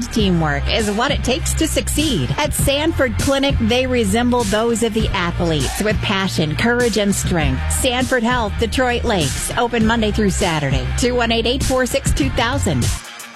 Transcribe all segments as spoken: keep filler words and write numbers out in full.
and teamwork is what it takes to succeed. At Sanford Clinic, they resemble those of the athletes with passion, courage, and strength. Sanford Health, Detroit Lakes, open Monday through Saturday. two one eight, eight four six, two thousand.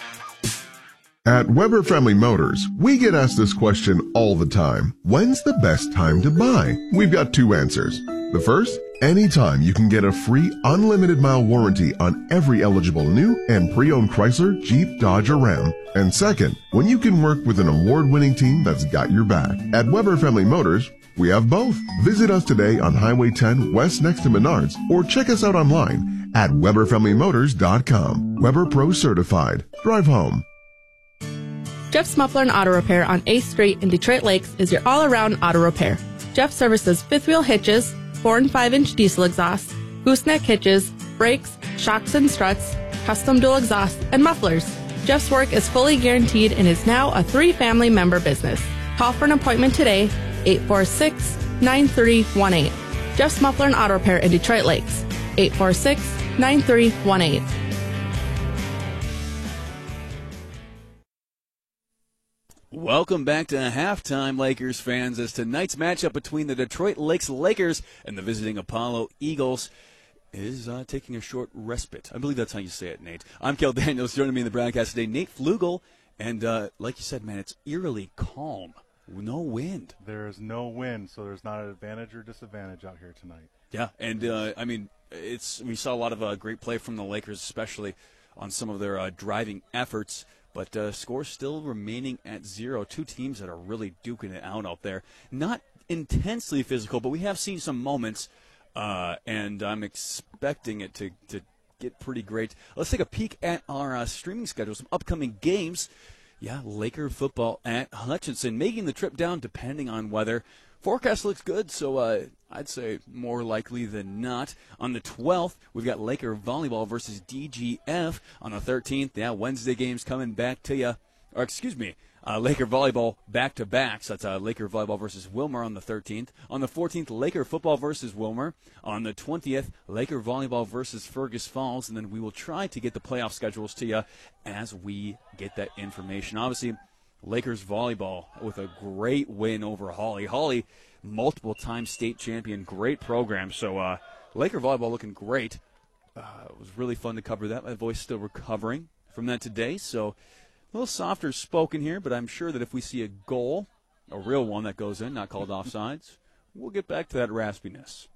At Weber Family Motors, we get asked this question all the time. When's the best time to buy? We've got two answers. The first, anytime you can get a free unlimited mile warranty on every eligible new and pre-owned Chrysler, Jeep, Dodge, or Ram. And second, when you can work with an award-winning team that's got your back. At Weber Family Motors, we have both. Visit us today on Highway ten West next to Menards, or check us out online at Weber Family Motors dot com. Weber Pro Certified. Drive home. Jeff's Muffler and Auto Repair on eighth Street in Detroit Lakes is your all-around auto repair. Jeff services fifth-wheel hitches, four and five inch diesel exhausts, gooseneck hitches, brakes, shocks and struts, custom dual exhausts, and mufflers. Jeff's work is fully guaranteed and is now a three-family member business. Call for an appointment today, eight four six, nine three one eight. Jeff's Muffler and Auto Repair in Detroit Lakes, eight four six, nine three one eight. Welcome back to halftime, Lakers fans, as tonight's matchup between the Detroit Lakes Lakers and the visiting Apollo Eagles is uh, taking a short respite. I believe that's how you say it, Nate. I'm Kel Daniels, joining me in the broadcast today, Nate Flugel, and uh, like you said, man, it's eerily calm. No wind. There is no wind, so there's not an advantage or disadvantage out here tonight. Yeah, and uh, I mean, it's we saw a lot of uh, great play from the Lakers, especially on some of their uh, driving efforts. But uh, scores still remaining at zero. Two teams that are really duking it out out there. Not intensely physical, but we have seen some moments, uh, and I'm expecting it to, to get pretty great. Let's take a peek at our uh, streaming schedule, some upcoming games. Yeah, Laker football at Hutchinson, making the trip down depending on weather. Forecast looks good, so uh, I'd say more likely than not. On the twelfth, we've got Laker volleyball versus D G F. On the thirteenth, yeah, Wednesday games coming back to you. Or excuse me, uh, Laker volleyball back-to-back. So that's uh, Laker volleyball versus Wilmer on the thirteenth. On the fourteenth, Laker football versus Wilmer. On the twentieth, Laker volleyball versus Fergus Falls. And then we will try to get the playoff schedules to you as we get that information. Obviously, Lakers volleyball with a great win over Hawley. Hawley, multiple-time state champion, great program. So uh, Laker volleyball looking great. Uh, it was really fun to cover that. My voice still recovering from that today. So a little softer spoken here, but I'm sure that if we see a goal, a real one that goes in, not called offsides, we'll get back to that raspiness.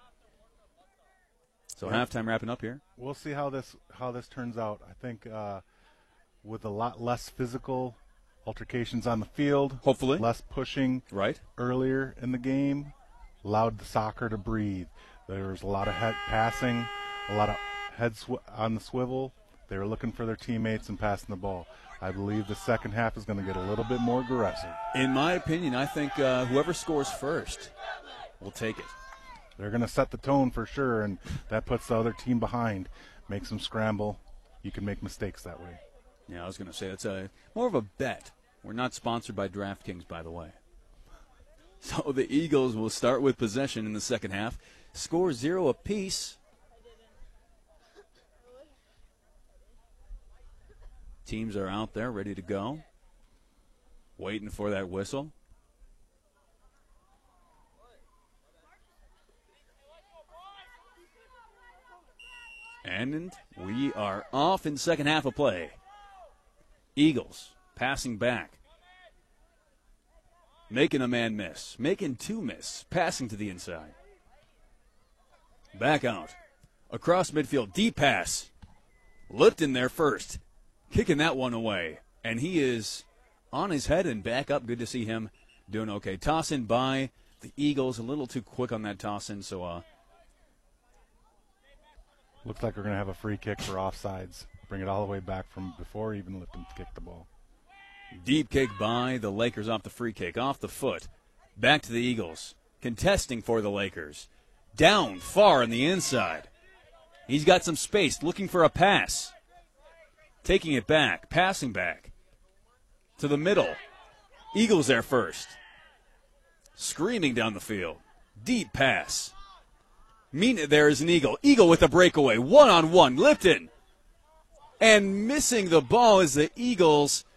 So yeah. Halftime wrapping up here. We'll see how this how this turns out. I think uh, with a lot less physical altercations on the field, hopefully less pushing right earlier in the game, allowed the soccer to breathe. There was a lot of head passing, a lot of head sw- on the swivel. They were looking for their teammates and passing the ball. I believe the second half is going to get a little bit more aggressive. In my opinion, I think uh, whoever scores first will take it. They're going to set the tone for sure, and that puts the other team behind, makes them scramble. You can make mistakes that way. Yeah, I was going to say it's a more of a bet. We're not sponsored by DraftKings, by the way. So the Eagles will start with possession in the second half. Score zero apiece. Teams are out there ready to go, waiting for that whistle. And we are off in second half of play. Eagles passing back. Making a man miss. Making two miss. Passing to the inside. Back out. Across midfield. Deep pass. Lipton there first. Kicking that one away. And he is on his head and back up. Good to see him doing okay. Toss in by the Eagles. A little too quick on that toss in. So, uh. Looks like we're going to have a free kick for offsides. Bring it all the way back from before even Lipton kicked the ball. Deep kick by the Lakers off the free kick, off the foot. Back to the Eagles. Contesting for the Lakers. Down far on the inside. He's got some space, looking for a pass. Taking it back, passing back. To the middle. Eagles there first. Screaming down the field. Deep pass. Mean it there is an Eagle. Eagle with a breakaway. One-on-one. Lipton. And missing the ball as the Eagles